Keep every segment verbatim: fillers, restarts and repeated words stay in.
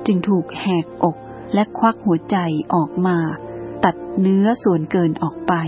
จึงถูกแหกอกและควักหัวใจออกมาตัดเนื้อส่วนเกินออกไป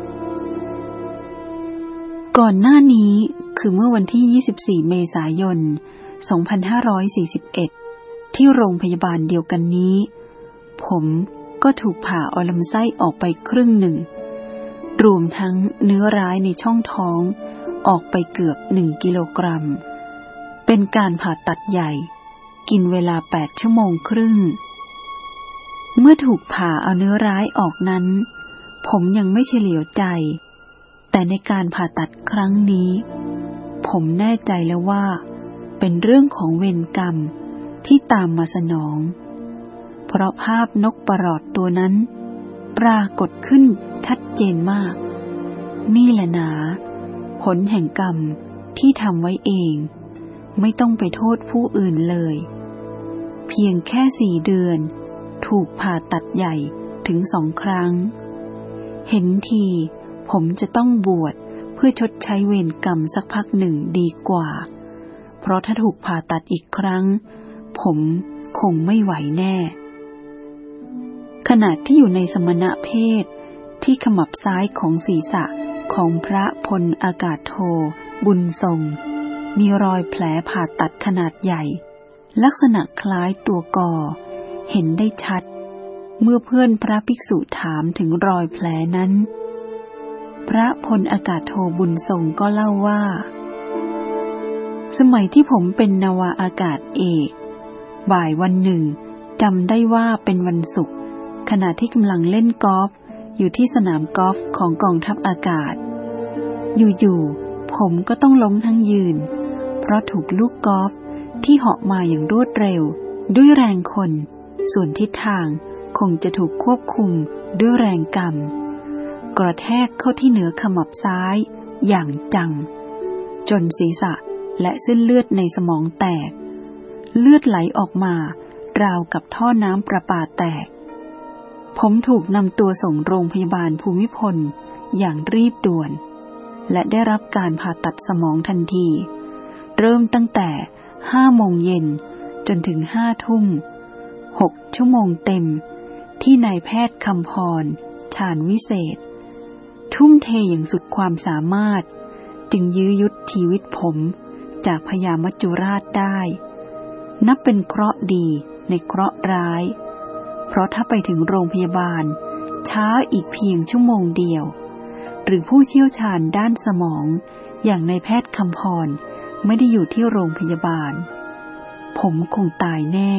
ก่อนหน้านี้คือเมื่อวันที่ยี่สิบสี่เมษายนสองพันห้าร้อยสี่สิบเอ็ดที่โรงพยาบาลเดียวกันนี้ผมก็ถูกผ่าเอาลำไส้ออกไปครึ่งหนึ่งรวมทั้งเนื้อร้ายในช่องท้องออกไปเกือบหนึ่งกิโลกรัมเป็นการผ่าตัดใหญ่กินเวลาแปดชั่วโมงครึ่งเมื่อถูกผ่าเอาเนื้อร้ายออกนั้นผมยังไม่เฉลียวใจแต่ในการผ่าตัดครั้งนี้ผมแน่ใจแล้วว่าเป็นเรื่องของเวรกรรมที่ตามมาสนองเพราะภาพนกประหลอดตัวนั้นปรากฏขึ้นชัดเจนมากนี่แหละหนาผลแห่งกรรมที่ทำไว้เองไม่ต้องไปโทษผู้อื่นเลยเพียงแค่สี่เดือนถูกผ่าตัดใหญ่ถึงสองครั้งเห็นทีผมจะต้องบวชเพื่อชดใช้เวรกรรมสักพักหนึ่งดีกว่าเพราะถ้าถูกผ่าตัดอีกครั้งผมคงไม่ไหวแน่ขณะที่อยู่ในสมณเพศที่ขมับซ้ายของศีรษะของพระพลอากาศโทบุญทรงมีรอยแผลผ่าตัดขนาดใหญ่ลักษณะคล้ายตัวกอเห็นได้ชัดเมื่อเพื่อนพระภิกษุถามถึงรอยแผลนั้นพระพลอากาศโทบุญทรงก็เล่าว่าสมัยที่ผมเป็นนาวาอากาศเอกบ่ายวันหนึ่งจำได้ว่าเป็นวันศุกร์ขณะที่กำลังเล่นกอล์ฟอยู่ที่สนามกอล์ฟของกองทัพอากาศอยู่ๆผมก็ต้องล้มทั้งยืนเพราะถูกลูกกอล์ฟที่เหาะมาอย่างรวดเร็วด้วยแรงคนส่วนทิศทางคงจะถูกควบคุมด้วยแรงกรรมกระแทกเข้าที่เหนือขมับซ้ายอย่างจังจนศีรษะและเส้นเลือดในสมองแตกเลือดไหลออกมาราวกับท่อน้ำประปาแตกผมถูกนำตัวส่งโรงพยาบาลภูมิพลอย่างรีบด่วนและได้รับการผ่าตัดสมองทันทีเริ่มตั้งแต่ห้าโมงเย็นจนถึงห้าทุ่มหกชั่วโมงเต็มที่นายแพทย์คำพรชาญวิเศษทุ่มเทอย่างสุดความสามารถจึงยื้อยุดชีวิตผมจากพญามัจจุราชได้นับเป็นเคราะห์ดีในเคราะห์ร้ายเพราะถ้าไปถึงโรงพยาบาลช้าอีกเพียงชั่วโมงเดียวหรือผู้เชี่ยวชาญด้านสมองอย่างนายแพทย์คำพรไม่ได้อยู่ที่โรงพยาบาลผมคงตายแน่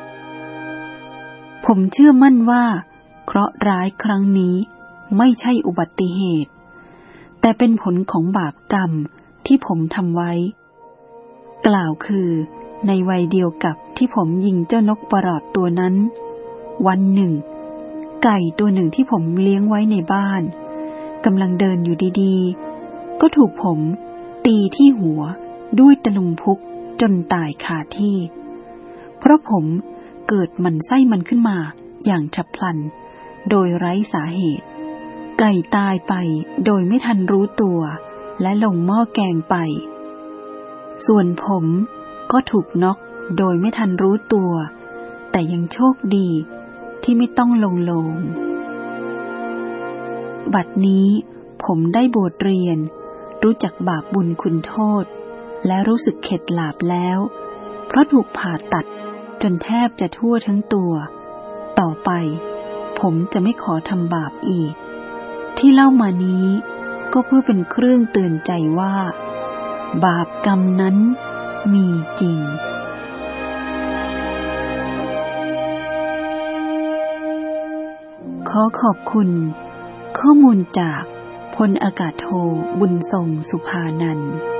ผมเชื่อมั่นว่าเคราะห์ร้ายครั้งนี้ไม่ใช่อุบัติเหตุแต่เป็นผลของบาปกรรมที่ผมทำไว้กล่าวคือในวัยเดียวกับที่ผมยิงเจ้านกประหลอดตัวนั้นวันหนึ่งไก่ตัวหนึ่งที่ผมเลี้ยงไว้ในบ้านกำลังเดินอยู่ดีๆก็ถูกผมตีที่หัวด้วยตะลุมพุกจนตายคาที่เพราะผมเกิดหมั่นไส้มันขึ้นมาอย่างฉับพลันโดยไร้สาเหตุไก่ตายไปโดยไม่ทันรู้ตัวและลงหม้อแกงไปส่วนผมก็ถูกน็อกโดยไม่ทันรู้ตัวแต่ยังโชคดีที่ไม่ต้องลงโลงบัดนี้ผมได้บวชเรียนรู้จักบาปบุญคุณโทษและรู้สึกเข็ดหลาบแล้วเพราะถูกผ่าตัดจนแทบจะทั่วทั้งตัวต่อไปผมจะไม่ขอทำบาปอีกที่เล่ามานี้ก็เพื่อเป็นเครื่องเตือนใจว่าบาปกรรมนั้นมีจริงขอขอบคุณข้อมูลจากพลอากาศโทบุญทรงสุภานันท์